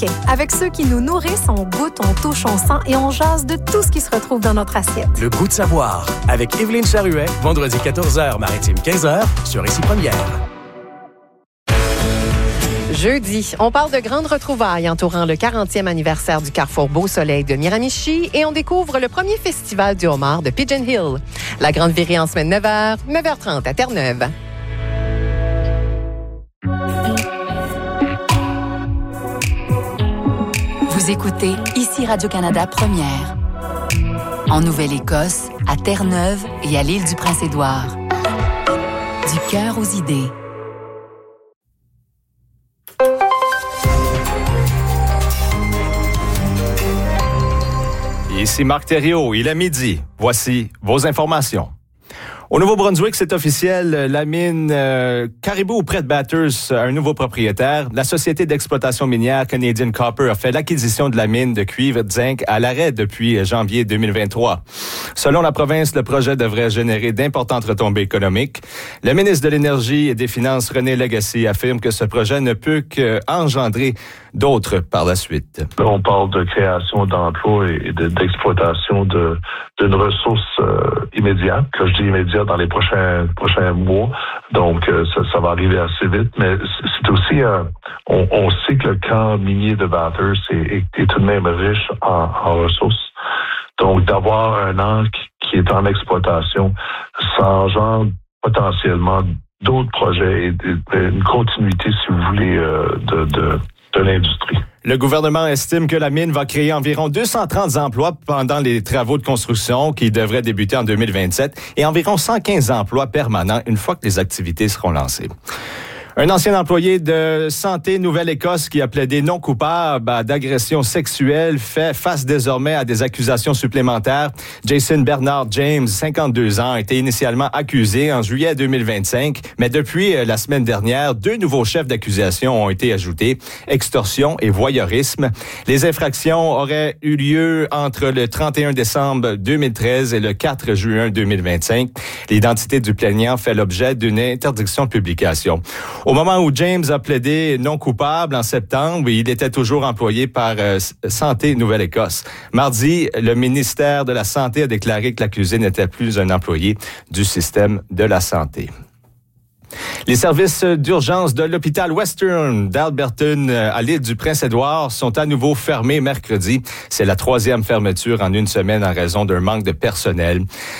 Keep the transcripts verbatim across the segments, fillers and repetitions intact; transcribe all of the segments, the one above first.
taquin. Avec ceux qui nous nourrissent, on goûte, on touche, on sent et on jase de tout ce qui se retrouve dans notre assiette. Le goût de savoir, avec Évelyne Charuet, vendredi quatorze heures, maritime quinze heures, sur Ici Première. Jeudi, on parle de grandes retrouvailles entourant le quarantième anniversaire du Carrefour Beau Soleil de Miramichi et on découvre le premier festival du homard de Pigeon Hill. La grande virée en semaine neuf heures, neuf heures trente à Terre-Neuve. Vous écoutez Ici Radio-Canada Première. En Nouvelle-Écosse, à Terre-Neuve et à l'île du Prince-Édouard. Du cœur aux idées. Ici Marc Thériault, il est midi. Voici vos informations. Au Nouveau-Brunswick, c'est officiel, la mine euh, Caribou près de Bathurst a un nouveau propriétaire. La société d'exploitation minière Canadian Copper a fait l'acquisition de la mine de cuivre et de zinc à l'arrêt depuis janvier deux mille vingt-trois. Selon la province, le projet devrait générer d'importantes retombées économiques. Le ministre de l'Énergie et des Finances, René Lagacé, affirme que ce projet ne peut qu'engendrer d'autres par la suite. Là, on parle de création d'emplois et de, d'exploitation de, d'une ressource euh, immédiate. Quand je dis immédiate, dans les prochains prochains mois. Donc, euh, ça, ça va arriver assez vite. Mais c'est aussi, euh, on, on sait que le camp minier de Bathurst est, est, est tout de même riche en, en ressources. Donc, d'avoir un an qui, qui est en exploitation, ça engendre potentiellement d'autres projets et, et une continuité, si vous voulez, euh, de, de de l'industrie. Le gouvernement estime que la mine va créer environ deux cent trente emplois pendant les travaux de construction qui devraient débuter en deux mille vingt-sept et environ cent quinze emplois permanents une fois que les activités seront lancées. Un ancien employé de Santé Nouvelle-Écosse qui a plaidé non coupable d'agression sexuelle fait face désormais à des accusations supplémentaires. Jason Bernard James, cinquante-deux ans, a été initialement accusé en juillet deux mille vingt-cinq, mais depuis la semaine dernière, deux nouveaux chefs d'accusation ont été ajoutés, extorsion et voyeurisme. Les infractions auraient eu lieu entre le trente et un décembre deux mille treize et le quatre juin deux mille vingt-cinq. L'identité du plaignant fait l'objet d'une interdiction de publication. Au moment où James a plaidé non coupable en septembre, il était toujours employé par euh, Santé Nouvelle-Écosse. Mardi, le ministère de la Santé a déclaré que l'accusé n'était plus un employé du système de la santé. Les services d'urgence de l'hôpital Western d'Alberton à l'île du Prince-Édouard sont à nouveau fermés mercredi. C'est la troisième fermeture en une semaine en raison d'un manque de personnel.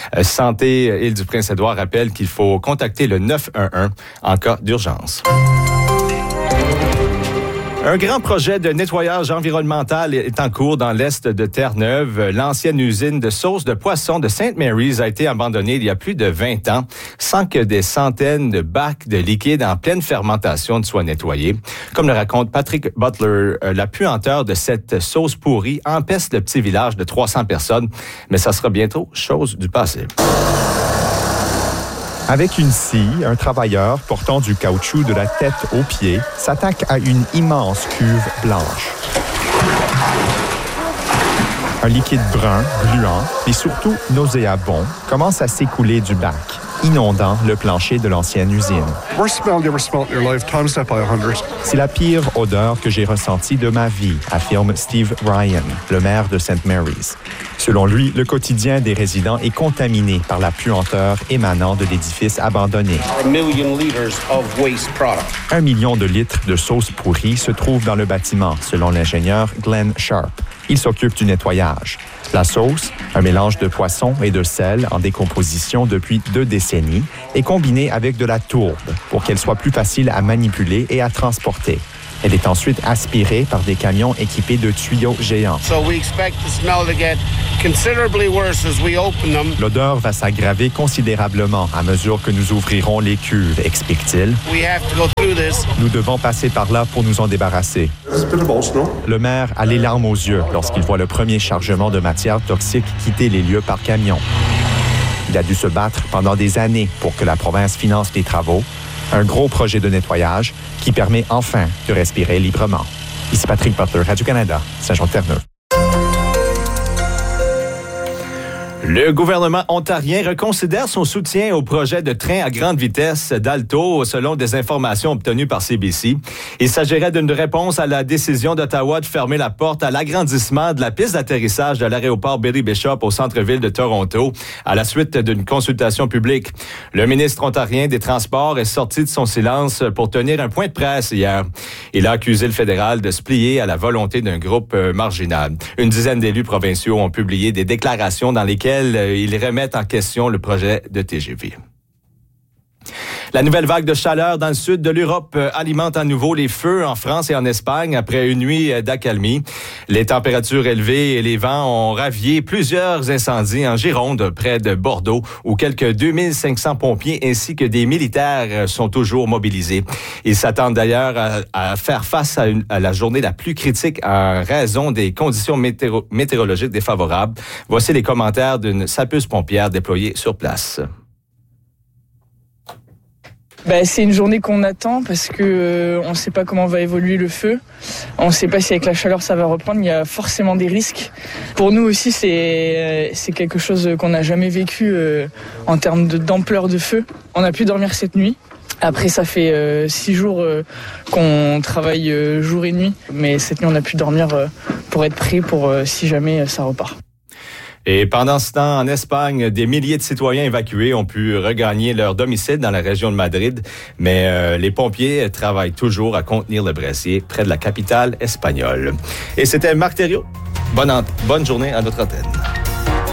Santé île du Prince-Édouard rappelle qu'il faut contacter le neuf un un en cas d'urgence. Un grand projet de nettoyage environnemental est en cours dans l'est de Terre-Neuve. L'ancienne usine de sauce de poisson de Saint Mary's a été abandonnée il y a plus de vingt ans sans que des centaines de bacs de liquide en pleine fermentation ne soient nettoyés. Comme le raconte Patrick Butler, la puanteur de cette sauce pourrie empeste le petit village de trois cents personnes, mais ça sera bientôt chose du passé. Avec une scie, un travailleur portant du caoutchouc de la tête aux pieds s'attaque à une immense cuve blanche. Un liquide brun, gluant et surtout nauséabond commence à s'écouler du bac, inondant le plancher de l'ancienne usine. C'est la pire odeur que j'ai ressentie de ma vie, affirme Steve Ryan, le maire de Saint Mary's. Selon lui, le quotidien des résidents est contaminé par la puanteur émanant de l'édifice abandonné. Un million de litres de sauce pourrie se trouvent dans le bâtiment, selon l'ingénieur Glenn Sharp. Il s'occupe du nettoyage. La sauce, un mélange de poisson et de sel en décomposition depuis deux décennies, est combinée avec de la tourbe pour qu'elle soit plus facile à manipuler et à transporter. Elle est ensuite aspirée par des camions équipés de tuyaux géants. L'odeur va s'aggraver considérablement à mesure que nous ouvrirons les cuves, explique-t-il. Nous devons passer par là pour nous en débarrasser. Le maire a les larmes aux yeux lorsqu'il voit le premier chargement de matière toxique quitter les lieux par camion. Il a dû se battre pendant des années pour que la province finance les travaux. Un gros projet de nettoyage qui permet enfin de respirer librement. Ici Patrick Butler, Radio-Canada, Saint-Jean-de-Terre-Neuve. Le gouvernement ontarien reconsidère son soutien au projet de train à grande vitesse d'Alto, selon des informations obtenues par C B C. Il s'agirait d'une réponse à la décision d'Ottawa de fermer la porte à l'agrandissement de la piste d'atterrissage de l'aéroport Billy Bishop au centre-ville de Toronto, à la suite d'une consultation publique. Le ministre ontarien des Transports est sorti de son silence pour tenir un point de presse hier. Il a accusé le fédéral de se plier à la volonté d'un groupe marginal. Une dizaine d'élus provinciaux ont publié des déclarations dans lesquelles ils remettent en question le projet de T G V. La nouvelle vague de chaleur dans le sud de l'Europe alimente à nouveau les feux en France et en Espagne après une nuit d'accalmie. Les températures élevées et les vents ont ravié plusieurs incendies en Gironde, près de Bordeaux, où quelques deux mille cinq cents pompiers ainsi que des militaires sont toujours mobilisés. Ils s'attendent d'ailleurs à, à faire face à, une, à la journée la plus critique en raison des conditions météo, météorologiques défavorables. Voici les commentaires d'une sapeuse pompière déployée sur place. Ben, c'est une journée qu'on attend parce que euh, on ne sait pas comment va évoluer le feu. On ne sait pas si avec la chaleur ça va reprendre. Il y a forcément des risques. Pour nous aussi, c'est euh, c'est quelque chose qu'on n'a jamais vécu euh, en termes de, d'ampleur de feu. On a pu dormir cette nuit. Après, ça fait euh, six jours euh, qu'on travaille euh, jour et nuit. Mais cette nuit, on a pu dormir euh, pour être prêt pour euh, si jamais euh, ça repart. Et pendant ce temps, en Espagne, des milliers de citoyens évacués ont pu regagner leur domicile dans la région de Madrid, mais euh, les pompiers travaillent toujours à contenir le brasier près de la capitale espagnole. Et c'était Marc Thériault. Bonne, bonne journée à notre antenne.